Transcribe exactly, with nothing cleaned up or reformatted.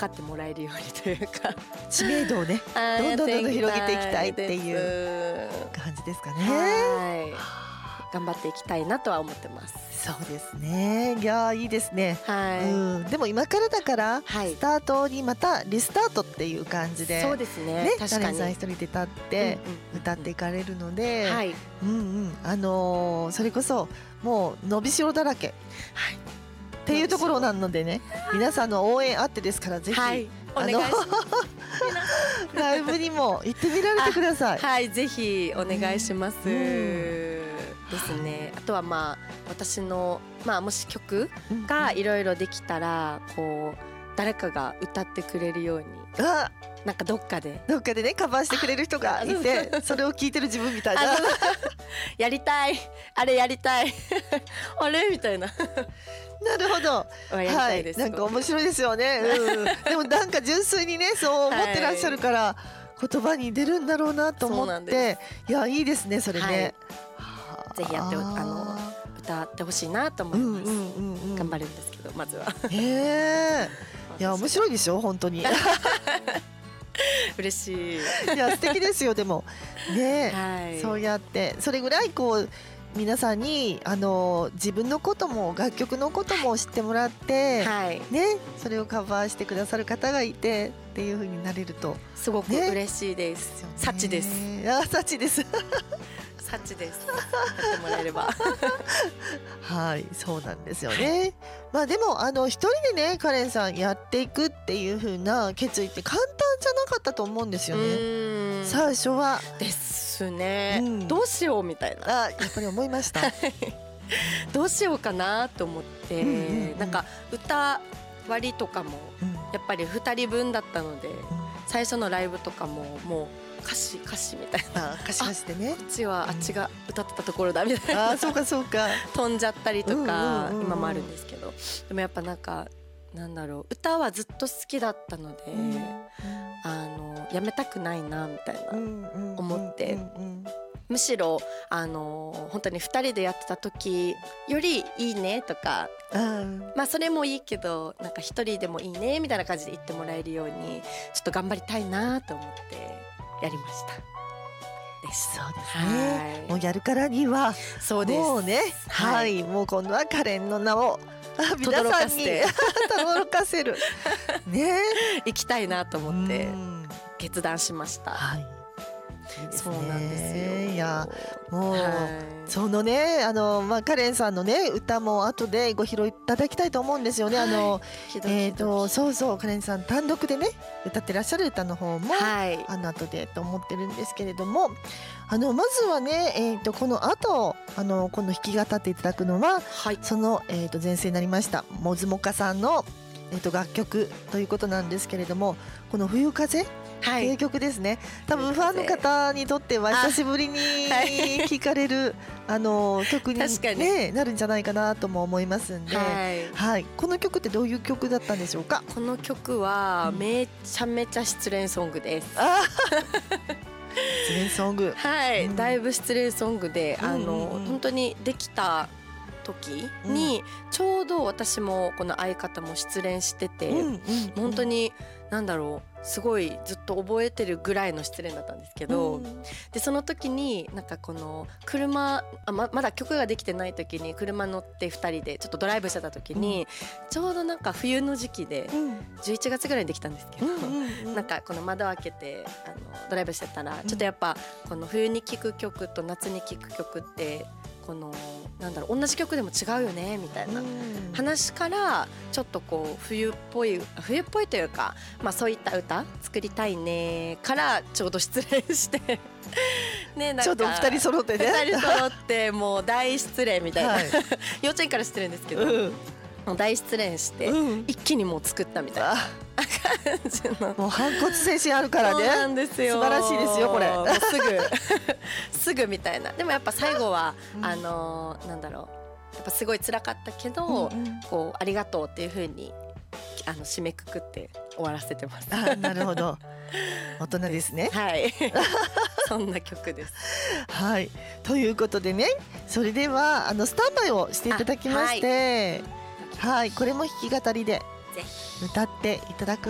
かってもらえるようにというか知名度をねどんどんどんどん広げていきたいっていう感じですかね。 はい頑張っていきたいなとは思ってます。 そうですね。いやいいですね、 はいうん、でも今からだから、 はい、 スタートにまたリスタートっていう感じでそうですね、 ね、 確かにカレンさん一人で立って歌っていかれるので、 はい、 うんうん、あのー、それこそもう伸びしろだらけ、はい、っていうところなのでね、皆さんの応援あってですからぜひ、はい、 お願いしますライブにも行ってみられてください。 はい、ぜひお願いします、うん、ですね。あとはまあ私の、まあ、もし曲がいろいろできたらこう誰かが歌ってくれるように、あなんかどっかでどっかでねカバーしてくれる人がいてそれを聞いてる自分みたいなやりたいあれやりたいあれみたいななるほど、 やりたいです、 はい、なんか面白いですよね、うん、でもなんか純粋にねそう思ってらっしゃるから、はい、言葉に出るんだろうなと思っていやいいですねそれね、 はい、ぜひやってあの歌ってほしいなと思います、うんうんうんうん、頑張るんですけどまずはへーいや面白いでしょ本当に嬉しい。 いや素敵ですよでもね、 はい、 そうやってそれぐらいこう皆さんにあの自分のことも楽曲のことも知ってもらって、はいね、それをカバーしてくださる方がいてっていう風になれるとすごく嬉しいです。サチです。 あ、サチです。 サチです。やってもらえれば。 はい、そうなんですよね。まあでもあの一人でねカレンさんやっていくっていう風な決意って簡単じゃなかったと思うんですよね。最初はですね、うん、どうしようみたいな。 あ、やっぱり思いました。 どうしようかなと思って、うんうんうん、なんか歌割りとかもやっぱりふたりぶんだったので、うん、最初のライブとかももう歌詞歌詞みたいな、 歌詞歌詞でね、 こっちはあっちが歌ってたところだみたいな、 あ、そうかそうか飛んじゃったりとか今もあるんですけど、でもやっぱなんかなんだろう、歌はずっと好きだったので、うん、あのやめたくないなみたいな思って、むしろあの本当にふたりでやってた時よりいいねとか、うん、まあそれもいいけどなんかひとりでもいいねみたいな感じで言ってもらえるようにちょっと頑張りたいなと思ってやりましたです。 そうですね、はい、もうやるからにはそうですもうね、はい、はい、もう今度はカレンの名を皆さんに轟かせるね行きたいなと思って決断しました。 はい、いいですね。 そうなんですよ。 いやもう、はい、そのねあの、まあ、カレンさんのね歌も後でご披露いただきたいと思うんですよね。はい、あのえーとそうそうカレンさん単独でね歌ってらっしゃる歌の方も、はい、あの後でと思ってるんですけれども、あのまずはね、えー、とこの後あの今度弾き語っていただくのは、はい、その、えー、と前世になりましたモズモカさんの、えー、と楽曲ということなんですけれども、この冬風という曲ですね。多分ファンの方にとっては久しぶりに聴かれる あ, あの曲に、ね、なるんじゃないかなとも思いますんで、はいはい、この曲ってどういう曲だったんでしょうか。 この曲はめちゃめちゃ失恋ソングです。 失恋ソング、はい、 うん、だいぶ失恋ソングで、あの、うんうんうん、本当にできた時に、うん、ちょうど私もこの相方も失恋してて、うんうんうん、本当になんだろうすごいずっと覚えてるぐらいの失恋だったんですけど、うん、でその時になんかこの車あ ま, まだ曲ができてない時に車乗ってふたりでちょっとドライブしてた時に、うん、ちょうどなんか冬の時期で、うん、じゅういちがつぐらいにできたんですけど、うんうんうん、なんかこの窓開けてあのドライブしてたら、ちょっとやっぱこの冬に聴く曲と夏に聴く曲ってこのなんだろう同じ曲でも違うよねみたいな話からちょっとこう冬っぽい冬っぽいというか、まあ、そういった歌作りたいねからちょうど失恋してね、なんかちょっとふたり揃ってねふたり揃ってもう大失恋みたいな、はい、幼稚園から失恋ですけど、うん、もう大失恋して、うん、一気にもう作ったみたいな感じの、 もう反骨精神あるからね。 そうなんですよ。 素晴らしいですよこれ。もうすぐすぐみたいな。でもやっぱ最後は、うん、あのー、なんだろうやっぱすごい辛かったけど、うんうん、こうありがとうっていう風にあの締めくくって終わらせてます。 あ、なるほど。大人ですね。 はい。そんな曲です。 はい。ということでね、それではあのスタンバイをしていただきまして、はい、はい、これも弾き語りで歌っていただく